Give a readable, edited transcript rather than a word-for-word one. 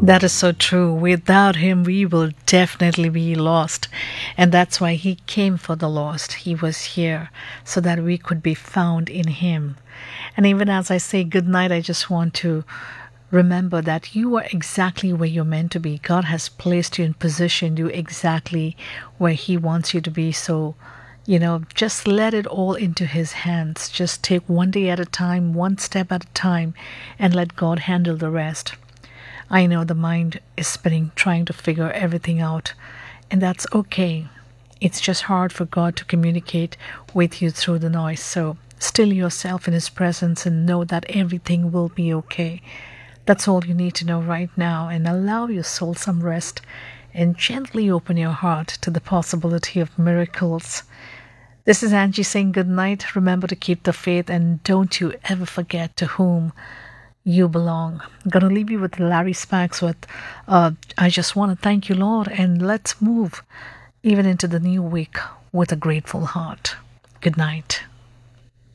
That is so true. Without him, we will definitely be lost. And that's why he came for the lost. He was here so that we could be found in him. And even as I say goodnight, I just want to remember that you are exactly where you're meant to be. God has placed you and positioned you exactly where he wants you to be. So, just let it all into his hands. Just take one day at a time, one step at a time, and let God handle the rest. I know the mind is spinning, trying to figure everything out, and that's okay. It's just hard for God to communicate with you through the noise. So still yourself in his presence and know that everything will be okay. That's all you need to know right now, and allow your soul some rest and gently open your heart to the possibility of miracles. This is Angie saying good night. Remember to keep the faith, and don't you ever forget to whom you belong. I'm going to leave you with Larry Sparks with I just want to thank you, Lord, and let's move even into the new week with a grateful heart. Good night.